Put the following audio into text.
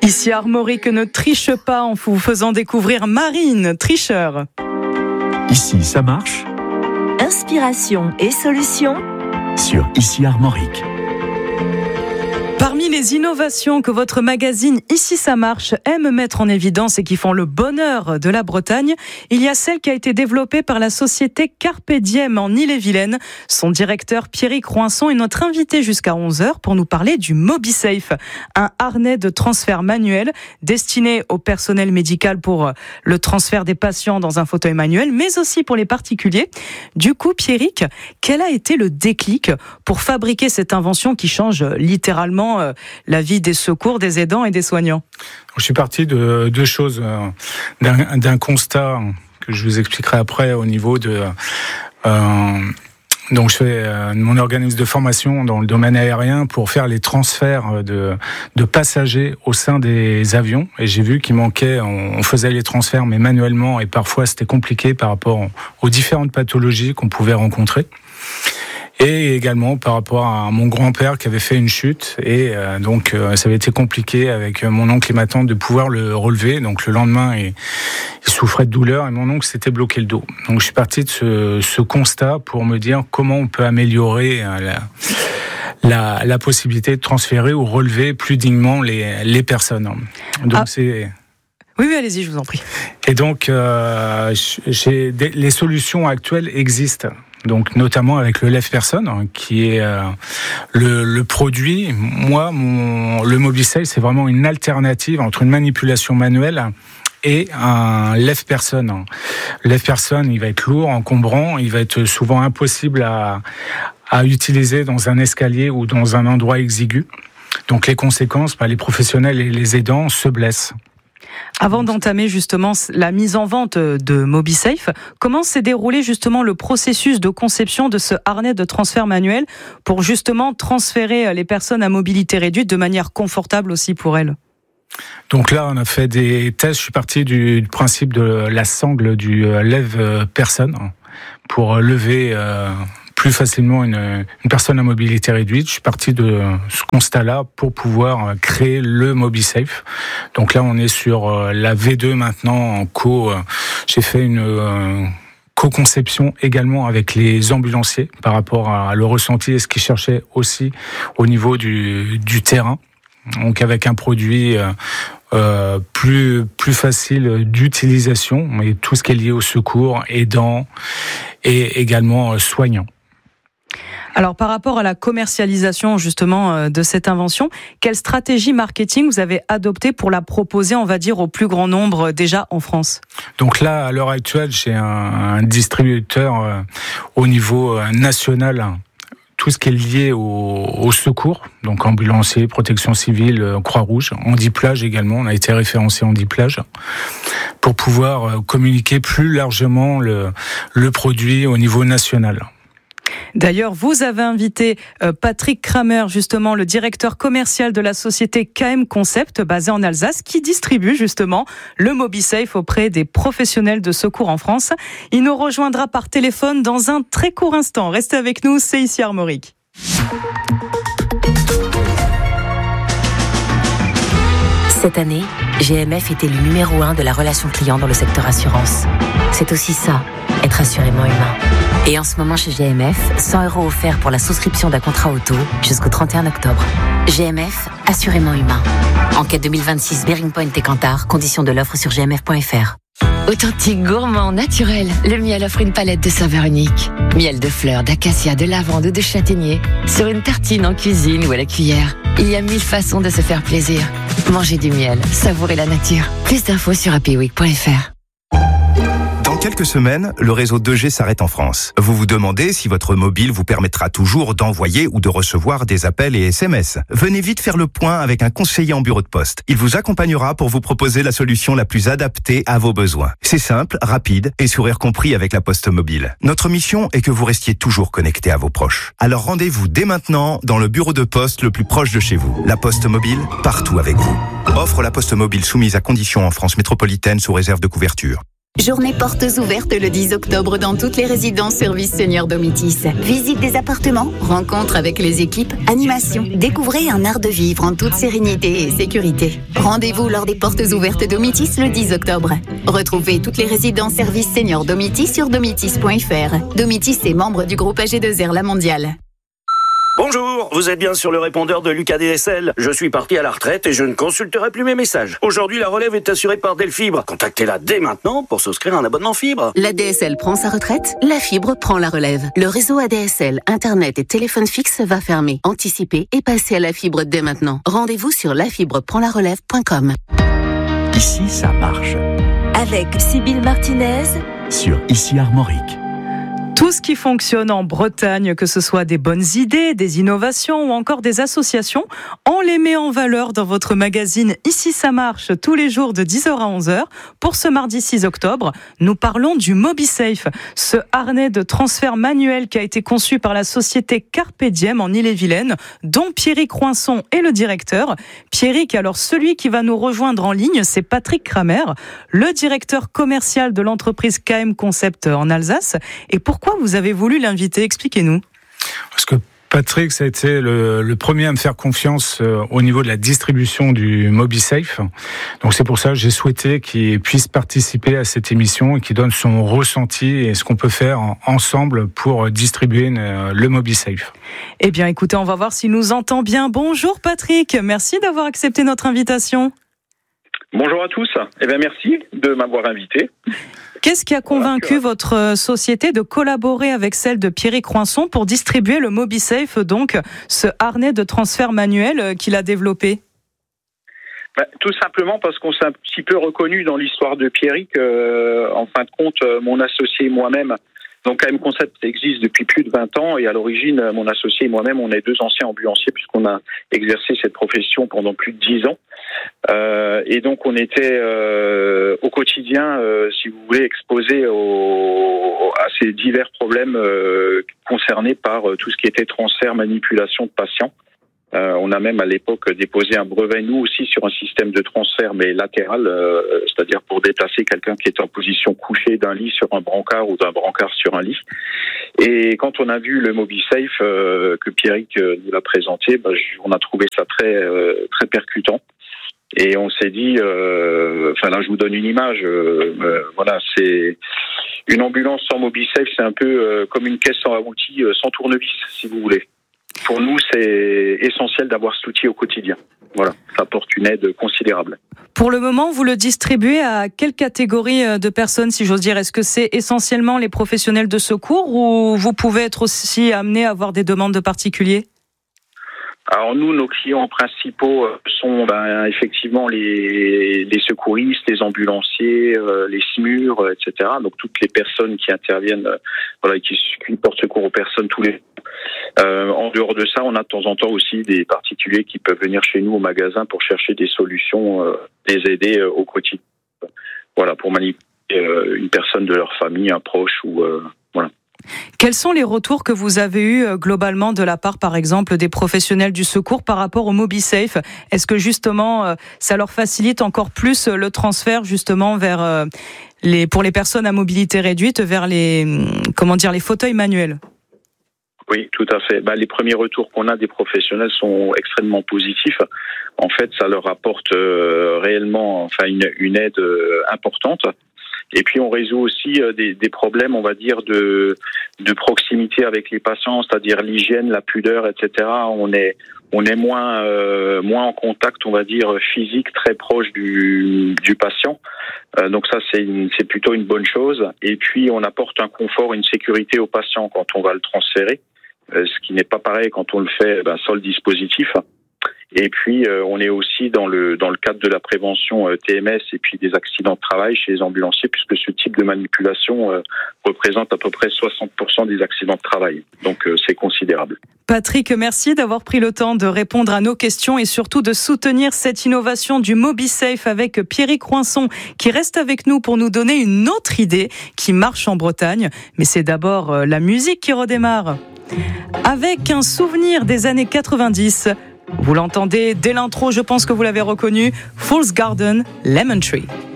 Ici Armorique ne triche pas en vous faisant découvrir Marine, tricheur. Ici, ça marche. Inspiration et solutions Sur Ici Armorique. Parmi les innovations que votre magazine Ici ça marche aime mettre en évidence et qui font le bonheur de la Bretagne, il y a celle qui a été développée par la société Carpe Diem en Ille-et-Vilaine. Son directeur Pierrick Roinson est notre invité jusqu'à 11h pour nous parler du MobiSafe, un harnais de transfert manuel destiné au personnel médical pour le transfert des patients dans un fauteuil manuel, mais aussi pour les particuliers. Du coup, Pierrick, quel a été le déclic pour fabriquer cette invention qui change littéralement la vie des secours, des aidants et des soignants? Je suis parti de deux choses. D'un constat que je vous expliquerai après au niveau de... donc je fais mon organisme de formation dans le domaine aérien pour faire les transferts de passagers au sein des avions. Et j'ai vu qu'il manquait, on faisait les transferts mais manuellement et parfois c'était compliqué par rapport aux différentes pathologies qu'on pouvait rencontrer. Et également par rapport à mon grand-père qui avait fait une chute et donc ça avait été compliqué avec mon oncle et ma tante de pouvoir le relever. Donc le lendemain, il souffrait de douleur et mon oncle s'était bloqué le dos. Donc je suis parti de ce constat pour me dire comment on peut améliorer la possibilité de transférer ou relever plus dignement les personnes. Donc c'est... Oui, allez-y, je vous en prie. Et donc les solutions actuelles existent. Donc notamment avec le lève-personne qui est le produit. Moi, le MobiSafe, c'est vraiment une alternative entre une manipulation manuelle et un lève-personne. Le lève-personne, il va être lourd, encombrant, il va être souvent impossible à utiliser dans un escalier ou dans un endroit exigu. Donc les conséquences, les professionnels et les aidants se blessent. Avant d'entamer justement la mise en vente de MobiSafe, comment s'est déroulé justement le processus de conception de ce harnais de transfert manuel pour justement transférer les personnes à mobilité réduite de manière confortable aussi pour elles? Donc là, on a fait des tests. Je suis parti du principe de la sangle du lève-personne pour lever plus facilement une personne à mobilité réduite. Je suis parti de ce constat-là pour pouvoir créer le MobiSafe. Donc là, on est sur la V2 maintenant en j'ai fait une co-conception également avec les ambulanciers par rapport à le ressenti et ce qu'ils cherchaient aussi au niveau du terrain. Donc avec un produit plus facile d'utilisation, mais tout ce qui est lié au secours, aidant et également soignant. Alors par rapport à la commercialisation justement de cette invention, quelle stratégie marketing vous avez adoptée pour la proposer, on va dire, au plus grand nombre déjà en France? Donc là, à l'heure actuelle, j'ai un distributeur au niveau national. Tout ce qui est lié au secours, donc ambulancier, protection civile, Croix-Rouge, Handiplage également, on a été référencé Handiplage, pour pouvoir communiquer plus largement le produit au niveau national. D'ailleurs, vous avez invité Patrick Kramer, justement le directeur commercial de la société KM Concept, basée en Alsace, qui distribue justement le MobiSafe auprès des professionnels de secours en France. Il nous rejoindra par téléphone dans un très court instant. Restez avec nous, c'est ici Armorique. Cette année, GMF était le numéro 1 de la relation client dans le secteur assurance. C'est aussi ça, être assurément humain. Et en ce moment chez GMF, 100 € offerts pour la souscription d'un contrat auto jusqu'au 31 octobre. GMF, assurément humain. Enquête 2026 Bearing Point et Kantar, conditions de l'offre sur gmf.fr. Authentique, gourmand, naturel, le miel offre une palette de saveurs uniques. Miel de fleurs, d'acacia, de lavande ou de châtaignier. Sur une tartine en cuisine ou à la cuillère. Il y a 1000 façons de se faire plaisir. Mangez du miel, savourez la nature. Plus d'infos sur happyweek.fr. Dans quelques semaines, le réseau 2G s'arrête en France. Vous vous demandez si votre mobile vous permettra toujours d'envoyer ou de recevoir des appels et SMS. Venez vite faire le point avec un conseiller en bureau de poste. Il vous accompagnera pour vous proposer la solution la plus adaptée à vos besoins. C'est simple, rapide et sourire compris avec la Poste Mobile. Notre mission est que vous restiez toujours connecté à vos proches. Alors rendez-vous dès maintenant dans le bureau de poste le plus proche de chez vous. La Poste Mobile, partout avec vous. Offre la Poste Mobile soumise à conditions en France métropolitaine sous réserve de couverture. Journée portes ouvertes le 10 octobre dans toutes les résidences services seniors Domitis. Visite des appartements, rencontres avec les équipes, animation. Découvrez un art de vivre en toute sérénité et sécurité. Rendez-vous lors des portes ouvertes Domitis le 10 octobre. Retrouvez toutes les résidences services seniors Domitis sur domitis.fr. Domitis est membre du groupe AG2R La Mondiale. Bonjour, vous êtes bien sur le répondeur de Lucas DSL. Je suis parti à la retraite et je ne consulterai plus mes messages. Aujourd'hui, la relève est assurée par Delfibre. Contactez-la dès maintenant pour souscrire un abonnement fibre. La DSL prend sa retraite, la fibre prend la relève. Le réseau ADSL, Internet et téléphone fixe va fermer. Anticipez et passez à la fibre dès maintenant. Rendez-vous sur lafibreprendlarelève.com. Ici, ça marche. Avec Sybille Martinez Sur Ici Armorique. Tout ce qui fonctionne en Bretagne, que ce soit des bonnes idées, des innovations ou encore des associations, on les met en valeur dans votre magazine Ici ça marche tous les jours de 10h à 11h. Pour ce mardi 6 octobre, nous parlons du MobiSafe, ce harnais de transfert manuel qui a été conçu par la société Carpe Diem en Ille-et-Vilaine, dont Pierrick Roinson est le directeur. Pierrick, alors celui qui va nous rejoindre en ligne, c'est Patrick Kramer, le directeur commercial de l'entreprise KM Concept en Alsace. Et pourquoi vous avez voulu l'inviter? Expliquez-nous. Parce que Patrick, ça a été le premier à me faire confiance au niveau de la distribution du MobiSafe. Donc c'est pour ça que j'ai souhaité qu'il puisse participer à cette émission et qu'il donne son ressenti et ce qu'on peut faire ensemble pour distribuer le MobiSafe. Eh bien écoutez, on va voir s'il nous entend bien. Bonjour Patrick, merci d'avoir accepté notre invitation. Bonjour à tous, eh bien merci de m'avoir invité. Qu'est-ce qui a convaincu votre société de collaborer avec celle de Pierrick Roinson pour distribuer le MobiSafe, donc ce harnais de transfert manuel qu'il a développé? Tout simplement parce qu'on s'est un petit peu reconnu dans l'histoire de Pierrick. En fin de compte, mon associé et moi-même, donc KM Concept existe depuis plus de 20 ans et à l'origine, mon associé et moi-même, on est deux anciens ambulanciers puisqu'on a exercé cette profession pendant plus de 10 ans. Et donc on était au quotidien, si vous voulez, exposés à ces divers problèmes concernés par tout ce qui était transfert, manipulation de patients. On a même à l'époque déposé un brevet, nous aussi, sur un système de transfert, mais latéral, c'est-à-dire pour déplacer quelqu'un qui est en position couchée d'un lit sur un brancard ou d'un brancard sur un lit. Et quand on a vu le MobiSafe que Pierrick nous l'a présenté, on a trouvé ça très très percutant. Et on s'est dit, là je vous donne une image, voilà, c'est une ambulance sans MobiSafe, c'est un peu comme une caisse à outils sans tournevis, si vous voulez. Pour nous, c'est essentiel d'avoir cet outil au quotidien. Voilà, ça apporte une aide considérable. Pour le moment, vous le distribuez à quelle catégorie de personnes, si j'ose dire? Est-ce que c'est essentiellement les professionnels de secours ou vous pouvez être aussi amené à avoir des demandes de particuliers? Alors nous, nos clients principaux sont effectivement les secouristes, les ambulanciers, les SMUR, etc. Donc toutes les personnes qui interviennent, qui portent secours aux personnes tous les jours. En dehors de ça, on a de temps en temps aussi des particuliers qui peuvent venir chez nous au magasin pour chercher des solutions, les aider au quotidien. Voilà, pour manipuler une personne de leur famille, un proche ou voilà. Quels sont les retours que vous avez eus globalement de la part, par exemple, des professionnels du secours par rapport au MobiSafe? Est-ce que justement, ça leur facilite encore plus le transfert justement vers pour les personnes à mobilité réduite vers les fauteuils manuels? Oui, tout à fait. Les premiers retours qu'on a des professionnels sont extrêmement positifs. En fait, ça leur apporte réellement une aide importante. Et puis on résout aussi des problèmes, on va dire, de proximité avec les patients, c'est-à-dire l'hygiène, la pudeur, etc. On est moins en contact, on va dire, physique, très proche du patient. Donc ça, c'est plutôt une bonne chose. Et puis on apporte un confort, une sécurité au patient quand on va le transférer, ce qui n'est pas pareil quand on le fait sans le dispositif. Et puis, on est aussi dans le cadre de la prévention TMS et puis des accidents de travail chez les ambulanciers, puisque ce type de manipulation représente à peu près 60% des accidents de travail. Donc, c'est considérable. Patrick, merci d'avoir pris le temps de répondre à nos questions et surtout de soutenir cette innovation du MobiSafe avec Pierrick Roinson, qui reste avec nous pour nous donner une autre idée qui marche en Bretagne. Mais c'est d'abord la musique qui redémarre. Avec un souvenir des années 90... Vous l'entendez dès l'intro, je pense que vous l'avez reconnu, Fool's Garden, Lemon Tree.